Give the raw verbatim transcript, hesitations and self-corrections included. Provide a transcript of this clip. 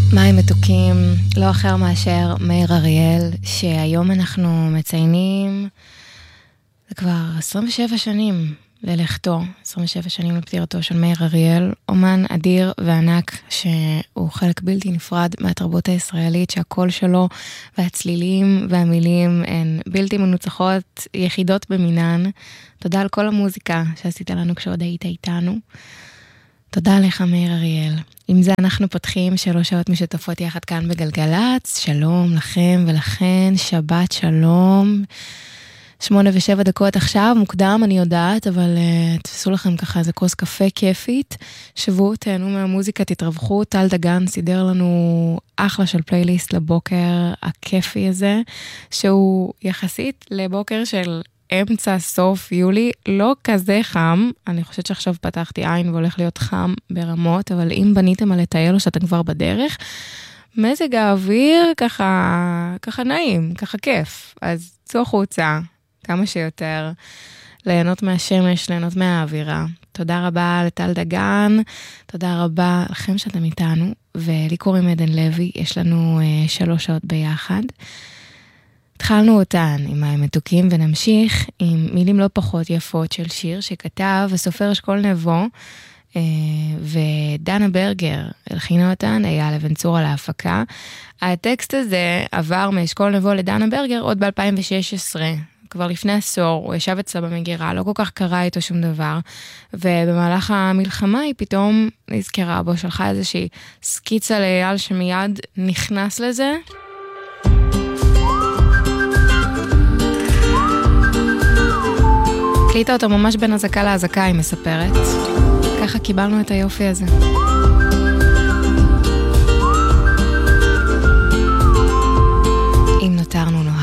מים מתוקים, לא אחר מאשר מאיר אריאל, שהיום אנחנו מציינים, זה כבר עשרים ושבע שנים ללכתו, עשרים ושבע שנים לפטירתו של מאיר אריאל, אומן אדיר וענק שהוא חלק בלתי נפרד מהתרבות הישראלית, שהקול שלו והצלילים והמילים הן בלתי מנוצחות, יחידות במינן. תודה על כל המוזיקה שעשית לנו כשעוד היית איתנו. תודה לך מאיר אריאל. עם זה אנחנו פותחים שלוש שעות משותפות יחד כאן בגלגלץ. שלום לכם ולכן, שבת שלום. שמונה ושבע דקות עכשיו, מוקדם אני יודעת, אבל uh, תפסו לכם ככה איזה כוס קפה כיפית, שבו, תהנו מהמוזיקה, תתרווחו. טל דגן סידר לנו אחלה של פלייליסט לבוקר הכיפי הזה, שהוא יחסית לבוקר של אמצע סוף יולי, לא כזה חם. אני חושבת שעכשיו פתחתי עין והולך להיות חם ברמות, אבל אם בניתם על לטייל או שאתם כבר בדרך, מזג האוויר ככה, ככה נעים, ככה כיף. אז צאו חוצה כמה שיותר, ליהנות מהשמש, ליהנות מהאווירה. תודה רבה לטל דגן, תודה רבה לכם שאתם איתנו, ולי קוראים עדן לוי, יש לנו uh, שלוש שעות ביחד. התחלנו אותן עם מים מתוקים, ונמשיך עם מילים לא פחות יפות של שיר שכתב הסופר אשכול נבו, ודנה ברגר הלחינה אותן, היה לבן צור על ההפקה. הטקסט הזה עבר מאשכול נבו לדנה ברגר עוד ב-אלפיים ושש עשרה, כבר לפני עשור. הוא ישב אצלה במגירה, לא כל כך קרה איתו שום דבר, ובמהלך המלחמה היא פתאום נזכרה בו, שלחה איזושהי סקיצה לאייל שמיד נכנס לזה. הקליטה אותו ממש בין הזקה להזקה, היא מספרת. ככה קיבלנו את היופי הזה. אם נותרנו נוהג.